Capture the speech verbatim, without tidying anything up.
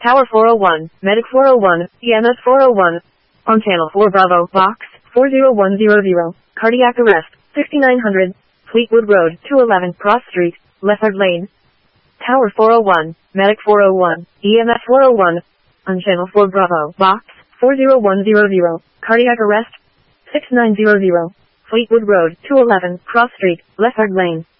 Tower four oh one, Medic four oh one, E M S four oh one. On channel four Bravo, box, four oh one hundred. Cardiac arrest, sixty-nine hundred. Fleetwood Road, two eleven, Cross Street, Lefford Lane. Tower four oh one, Medic four oh one, E M S four oh one. On channel four Bravo, box, four oh one hundred. Cardiac arrest, six nine hundred. Fleetwood Road, two eleven, Cross Street, Lefford Lane.